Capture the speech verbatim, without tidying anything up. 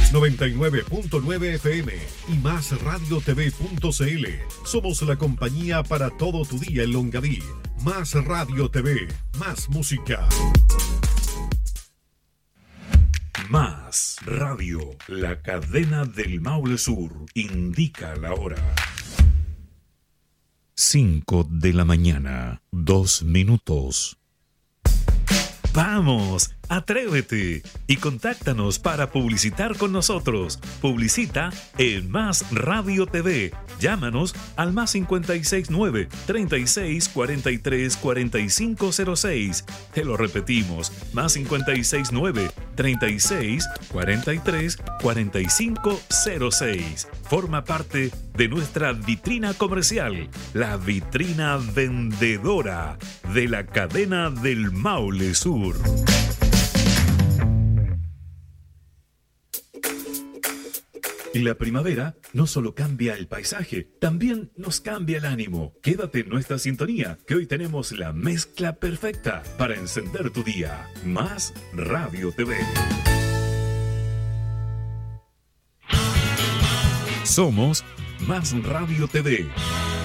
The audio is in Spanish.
noventa y nueve punto nueve F M y más radio t v punto c l. Somos la compañía para todo tu día en Longaví. Más Radio T V, más música. Más Radio, la cadena del Maule Sur, indica la hora. cinco de la mañana, dos minutos. ¡Vamos! ¡Atrévete! Y contáctanos para publicitar con nosotros. Publicita en Más Radio T V. Llámanos al más cinco seis nueve, treinta y seis, cuarenta y tres, cuarenta y cinco cero seis. Te lo repetimos, más cinco seis nueve, treinta y seis, cuarenta y tres, cuarenta y cinco cero seis. Forma parte de nuestra vitrina comercial, la vitrina vendedora de la cadena del Maule Sur. La primavera no solo cambia el paisaje, también nos cambia el ánimo. Quédate en nuestra sintonía, que hoy tenemos la mezcla perfecta para encender tu día. Más Radio T V. Somos Más Radio T V.